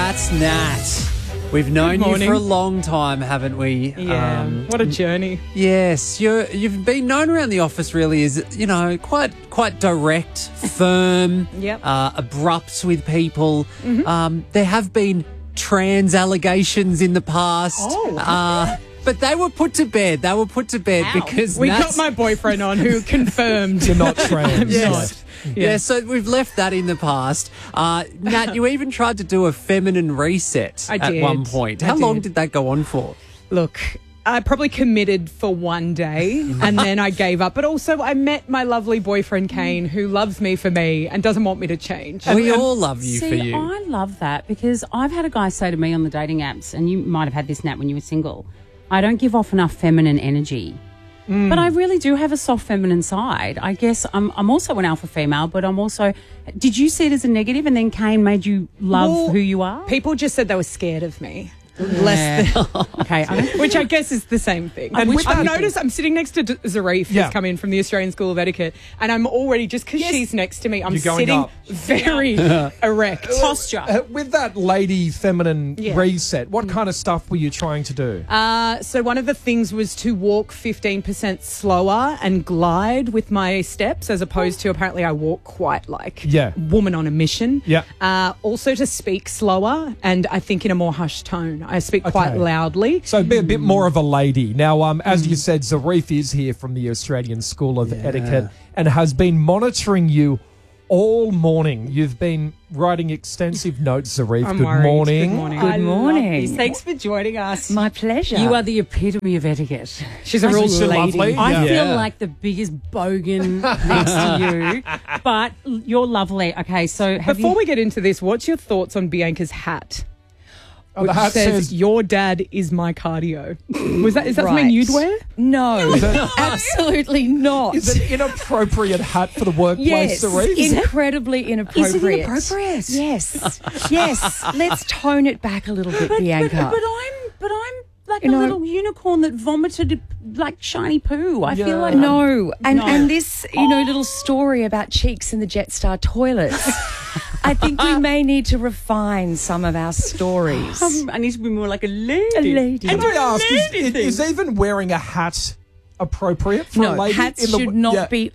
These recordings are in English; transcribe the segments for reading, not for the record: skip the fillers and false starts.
That's Nat. We've known you for a long time, haven't we? Yeah. What a journey. Yes, you've been known around the office really as, quite direct, firm, Yep. abrupt with people. There have been trans allegations in the past. But they were put to bed. Because We got my boyfriend on who confirmed. You're not trans. Yes. Yeah, so we've left that in the past. Nat, you even tried to do a feminine reset I at did. one point. I How long did. did that go on for? Look, I probably committed for one day and then I gave up. But also I met my lovely boyfriend, Kane, who loves me for me and doesn't want me to change. We all love you See, for you. I love that because I've had a guy say to me on the dating apps, and you might have had this, Nat, when you were single, I don't give off enough feminine energy. But I really do have a soft feminine side. I guess I'm also an alpha female, but I'm also... Did you see it as a negative and then Kane made you love who you are? People just said they were scared of me. Less than, Okay. which I guess is the same thing. And with I've that- noticed I'm sitting next to Zarif, who's come in from the Australian School of Etiquette, and I'm already, just because she's next to me, I'm You're going sitting up. very erect. Posture. With that lady feminine Yeah. reset, what kind of stuff were you trying to do? So one of the things was to walk 15% slower and glide with my steps, as opposed to apparently I walk quite like woman on a mission. Yeah. Also to speak slower and I think in a more hushed tone. I speak quite loudly. So be a bit more of a lady. Now, as you said, Zarif is here from the Australian School of Etiquette and has been monitoring you all morning. You've been writing extensive notes, Zarif. I'm Good worried. morning. Good morning. Good morning. Thanks for joining us. My pleasure. You are the epitome of etiquette. She's a real Isn't she lady. lovely? I Yeah. feel like the biggest bogan next to you, but you're lovely. Okay, so Before we get into this, what's your thoughts on Bianca's hat? Oh, Which the hat says, says- "Your dad is my cardio." Is that something Right. you'd wear? No, absolutely not. Is it an inappropriate hat for the workplace, Yes, Zarif? incredibly inappropriate. Is it inappropriate? Yes, yes. Let's tone it back a little bit, Bianca. But I'm like You a know- little unicorn that vomited like shiny poo. I feel like No, and No. and this little story about cheeks in the Jetstar toilets. I think we may need to refine some of our stories. I need to be more like a lady. A lady. Can I ask, is even wearing a hat appropriate for a No, lady? hats in the- should not Yeah.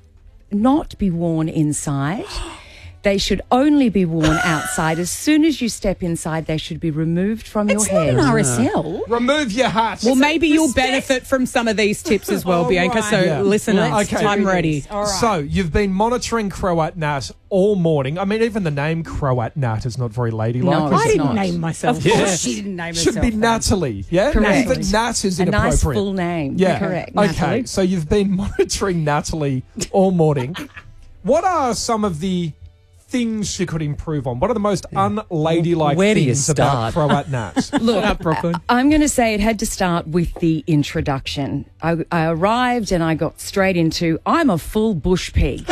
be worn inside. They should only be worn outside. As soon as you step inside, they should be removed from It's your not head. an RSL. Remove your hat. Well, maybe you'll benefit from some of these tips as well, All Bianca. right. So Yeah. listen up. Okay. I'm ready. All right. So, you've been monitoring Croat Nat all morning. I mean, even the name Croat Nat is not very ladylike. No, is I it's it? didn't not. name myself. Of course she didn't name herself. Should be Natalie, yeah? Correct. Even Nat is A inappropriate. nice full name. Yeah. Correct. Okay, Natalie. so you've been monitoring Natalie all morning. What are some of the things she could improve on? What are the most unladylike Where do you things about start? Croat Nat? Look, Brooklyn. I'm going to say it had to start with the introduction. I arrived and I got straight into, I'm a full bush pig.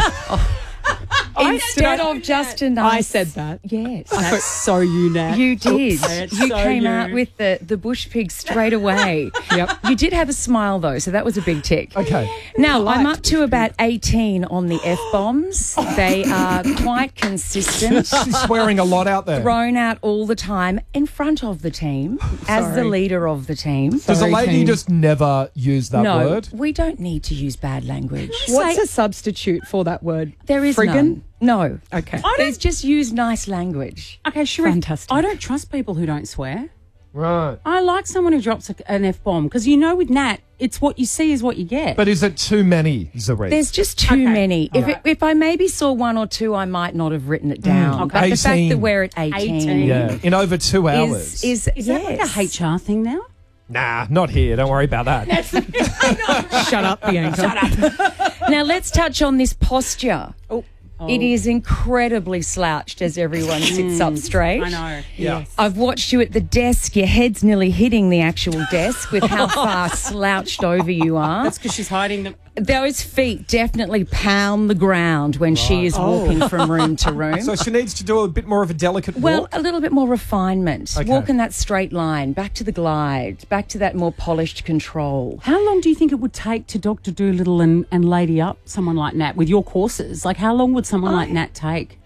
Instead of just a nice... I said that. Yes. That's so you, Nat. You did. That's You so came you. out with the bush pig straight away. Yep. You did have a smile though, so that was a big tick. Okay. Now, I'm up to about 18 on the F-bombs. They are quite consistent. She's swearing a lot out there. Thrown out all the time in front of the team as the Sorry. leader of the team. Does a Sorry, lady Kane. just never use that No, word? we don't need to use bad language. What's a substitute for that word? There is Friggin'? none. No. Okay. There's just use nice language. Okay, sure. Fantastic. I don't trust people who don't swear. Right. I like someone who drops an F-bomb because with Nat, it's what you see is what you get. But is it too many, Zarif? There's just too Okay. many. If I maybe saw one or two, I might not have written it down. okay. But the fact 18. that we're at 18, yeah, in over 2 hours. is is that like a HR thing now? Nah, not here. Don't worry about that. Shut up, Bianca. Now let's touch on this posture. Oh. It is incredibly slouched as everyone sits up straight. I know. Yeah. I've watched you at the desk. Your head's nearly hitting the actual desk with how far slouched over you are. That's because she's hiding them. Those feet definitely pound the ground when she is walking from room to room. So she needs to do a bit more of a delicate Well, walk? a little bit more refinement. Okay. Walk in that straight line, back to the glide, back to that more polished control. How long do you think it would take to Dr. Dolittle and lady up someone like Nat with your courses? Like, how long would someone like Nat take?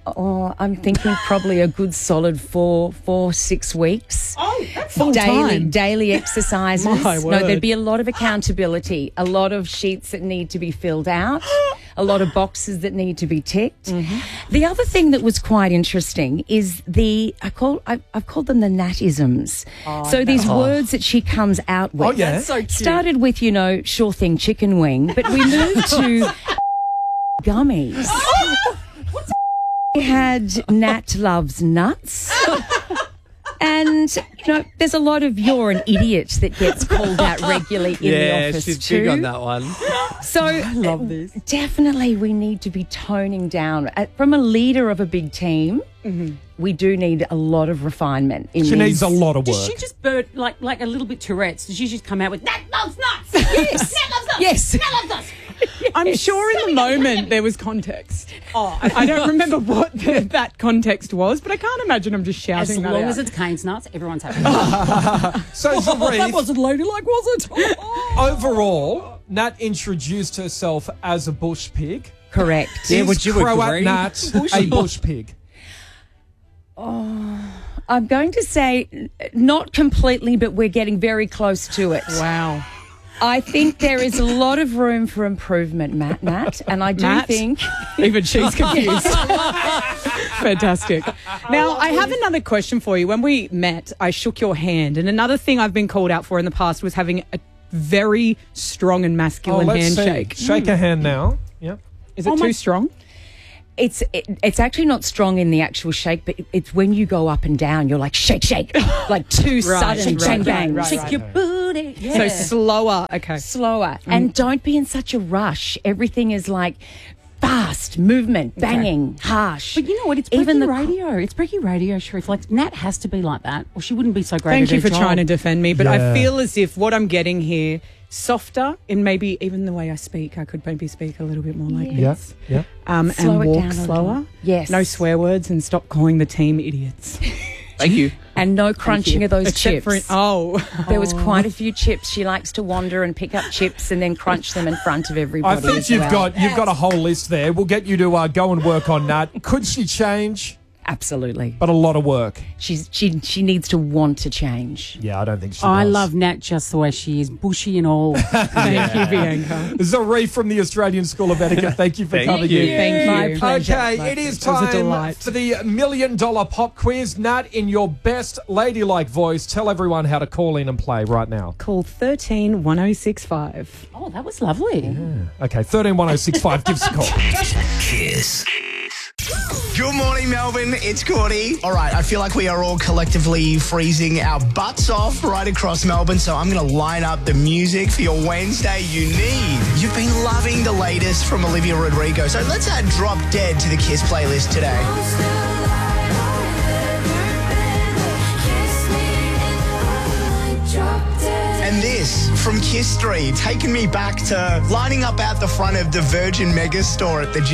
Oh, I'm thinking probably a good solid 4-6 weeks. Oh, that's full time. Daily exercises. My word. No, there'd be a lot of accountability, a lot of sheets that need to be filled out, a lot of boxes that need to be ticked. Mm-hmm. The other thing that was quite interesting is I've called them the Natisms. So these words that she comes out with. Oh, yeah. That's so cute. Started with, sure thing, chicken wing, but we moved to gummies. We had Nat loves nuts. And, there's a lot of you're an idiot that gets called out regularly in the office she's too. big on that one. So I love this. Definitely we need to be toning down. From a leader of a big team, we do need a lot of refinement. She needs a lot of work. Does she just bird like a little bit Tourette's? Does she just come out with Nat loves nuts? Yes. Nat loves nuts. Yes. Nat loves nuts. I'm sure in the moment there was context. I don't remember what that context was, but I can't imagine I'm just shouting As that long out. as it's Cane's nuts, everyone's happy. So, Zarif, That wasn't ladylike, was it? overall, Nat introduced herself as a bush pig. Correct. Yeah, Is would you Croat agree? Nat a bush pig? I'm going to say not completely, but we're getting very close to it. Wow. I think there is a lot of room for improvement, Nat, and I do Matt? think... Even she's confused. Fantastic. Now, I have another question for you. When we met, I shook your hand, and another thing I've been called out for in the past was having a very strong and masculine handshake. Shake a hand now. Yeah. Is it too strong? It's actually not strong in the actual shake, but it's when you go up and down, you're like, shake, shake, like too sudden, bang, bang. right. Shake your booty. So Yeah. slower. Okay. Slower. And don't be in such a rush. Everything is like fast, movement, banging, harsh. But you know what? It's Even breaky the- radio. It's breaky radio, Sharif. Like, Nat has to be like that, or she wouldn't be so great Thank at you her for job. trying to defend me, but Yeah. I feel as if what I'm getting here, softer in maybe even the way I speak, I could maybe speak a little bit more like Yeah. this. Yeah. Slow and it walk down a slower. little. Yes. No swear words and stop calling the team idiots. Thank you. And no crunching of those Except chips. for There was quite a few chips. She likes to wander and pick up chips and then crunch them in front of everybody. I think as you've well. got a whole list there. We'll get you to go and work on Nat. Could she change? Absolutely. But a lot of work. She needs to want to change. Yeah, I don't think she I does. love Nat just the way she is, bushy and all. Thank you, Bianca. Zarif from the Australian School of Etiquette. Thank you for coming you. in. Thank My you. pleasure. Okay, it is It was a time delight. for the $1 million pop quiz. Nat, in your best ladylike voice, tell everyone how to call in and play right now. Call 13 1065. Oh, that was lovely. Okay, 131065, give us a call. Kiss. Good morning, Melbourne. It's Cordy. All right, I feel like we are all collectively freezing our butts off right across Melbourne, so I'm going to line up the music for your Wednesday you need. You've been loving the latest from Olivia Rodrigo, so let's add Drop Dead to the Kiss playlist today. And this from Kiss Street, taking me back to lining up out the front of the Virgin Megastore at the